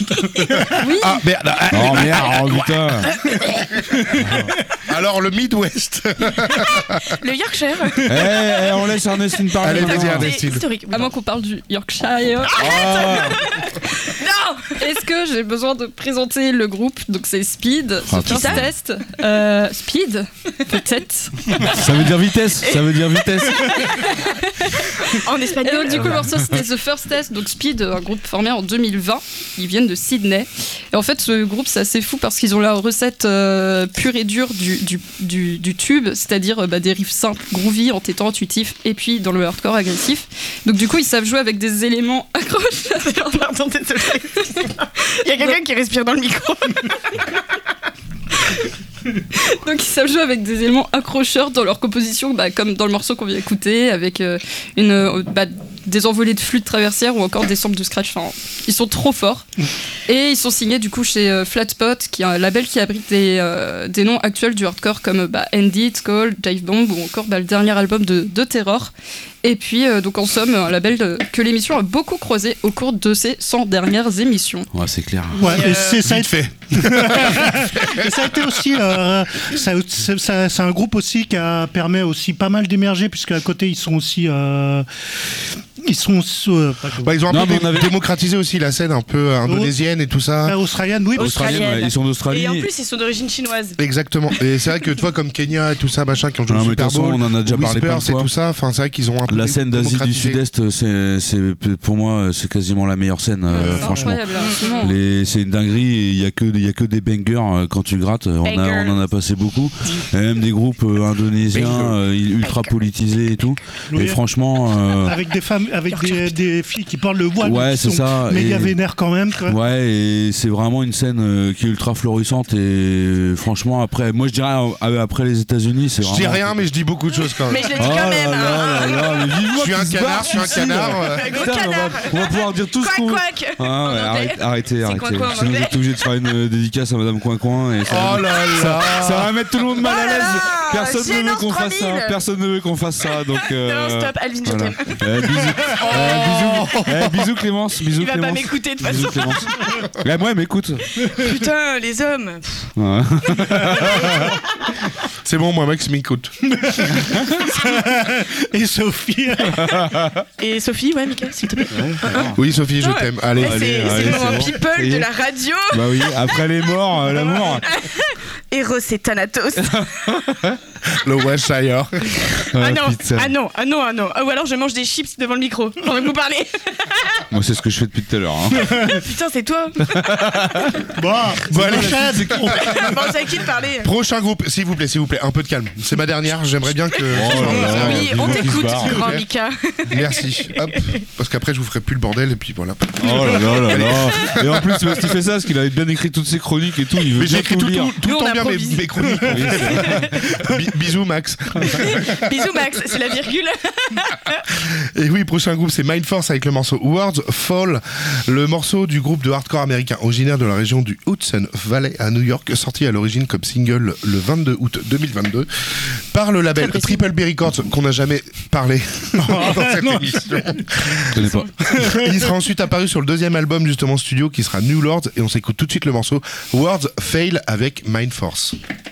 Oui. Ah merde. Oh merde, oh putain. Alors le Midwest. Le Yorkshire. On laisse Ernestine parler. Allez, vas-y, maintenant. Ernestine. Historique. À moins qu'on parle du Yorkshire. Non. Est-ce que j'ai besoin de présenter le groupe? Donc c'est Speed, Ah, The First putain. Test. Speed, peut-être. Ça veut dire vitesse. Ça veut dire vitesse. En Et espagnol. donc du coup le morceau c'était The First Test, donc Speed, un groupe formé en 2020. Ils viennent de Sydney. Et en fait ce groupe c'est assez fou parce qu'ils ont la recette pure et dure du tube, c'est-à-dire des riffs simples, groovy, entêtants, intuitifs, et puis dans le hardcore agressif. Donc du coup ils savent jouer avec des éléments accrochables. Pardon, désolé. Il y a quelqu'un qui respire dans le micro. Donc ils savent jouer avec des éléments accrocheurs dans leur composition, comme dans le morceau qu'on vient d'écouter, avec des envolées de flûte traversière ou encore des samples de scratch. Enfin, ils sont trop forts. Et ils sont signés du coup chez Flatspot, qui est un label qui abrite des noms actuels du hardcore comme End It, Cold, Dive Bomb ou encore le dernier album de Terror. Et puis donc en somme un label que l'émission a beaucoup croisé au cours de ses 100 dernières émissions. Ouais, c'est clair. Ouais, et ça a Vite été, fait. et ça a été aussi, c'est un groupe aussi qui permet aussi pas mal d'émerger, puisque à côté ils sont aussi, Ils ont un Non, peu mais on avait- démocratisé aussi la scène un peu indonésienne et tout ça. australienne, oui. Australienne, ouais, ils sont d'Australie. Et en plus, ils sont d'origine chinoise. Exactement. Et c'est vrai que tu vois comme Kenya et tout ça, machin, qui ont joué Non, au mais de Super toute façon, Bowl, on en a déjà parlé plein de Whispers et fois. tout ça. Enfin, c'est vrai qu'ils ont un peu La scène d'Asie du démocratisé. Sud-Est, c'est pour moi, c'est quasiment la meilleure scène, C'est franchement. incroyable, absolument. C'est une dinguerie, et il y a que des bangers quand tu grattes. On en a passé beaucoup. Et même des groupes indonésiens ultra politisés et tout. Oui. Et franchement, Avec des femmes, avec des filles qui portent le voile, ouais, qui c'est sont ça. méga Et- vénères quand même. Quoi. ouais, et c'est vraiment une scène qui est ultra florissante. Et franchement, après, moi je dirais après les États-Unis, c'est Je vraiment. dis rien, mais je dis beaucoup de choses quand Mais même. je le dis Oh quand là même. là là là, mais vivement Je suis un qu'il se canard, barre, je suis un celui-ci, canard. là. Gros Putain, canard. on va pouvoir dire tout ce qu'on veut. Quack. Ah ouais, En anglais. arrêtez. Coin-coin en Sinon, vous anglais. êtes obligé de faire une dédicace à Madame Coin-Coin. Et ça, Oh là là. ça va mettre tout le monde mal à Oh là l'aise. là, Personne ne veut Gênance qu'on fasse ça. 3000. Personne ne veut qu'on fasse ça. Donc, Non, stop, Alvin, je voilà. t'aime. Bisous Clémence. Bisous Il va pas Clémence. m'écouter de toute Bisous façon. Clémence. Ouais, moi, elle m'écoute. Putain, les hommes. Ouais. C'est bon, moi, Max m'écoute. Et Sophie. Et Sophie, ouais, Mickaël, s'il te plaît. Oui, Sophie, je Ouais. t'aime. Allez. Ouais, c'est allez, le moment c'est bon. people Ça y de est. la radio. Bah oui, après les morts, l'amour. Eros et Thanatos. Le Westshire. Ah non, putain. ah non, ah non, ah non. Ah, ou alors je mange des chips devant le micro pendant que vous parlez. Moi, c'est ce que je fais depuis tout à l'heure. Hein. Putain, c'est toi. Bon, allez, Bon, c'est à qui de parler? Prochain groupe, s'il vous plaît, un peu de calme. C'est ma dernière, j'aimerais bien que. Oh là là. Oui, vivement on qu'il se t'écoute, barre. grand Ok. Mika. Merci. Hop. Parce qu'aaprès, je vous ferai plus le bordel et puis voilà. Oh là là là là. Et en plus, c'est parce qu'il fait ça, parce qu'il avait bien écrit toutes ses chroniques et tout. Il veut Mais j'ai bien écrit tout tout, lire. tout Nous, le on temps bien improvise. mes chroniques. Oui, c'est vrai. Bisous, Max. Bisous, Max, c'est la virgule. Et oui, prochain groupe, c'est Mind Force avec le morceau Words Fall. Le morceau du groupe de hardcore américain originaire de la région du Hudson Valley à New York, sorti à l'origine comme single le 22 août 2022 par le label Triple B Records, qu'on n'a jamais parlé dans cette émission. Je connais pas. Il sera ensuite apparu sur le deuxième album justement studio qui sera New Lords, et on s'écoute tout de suite le morceau Words Fail avec Mind Force.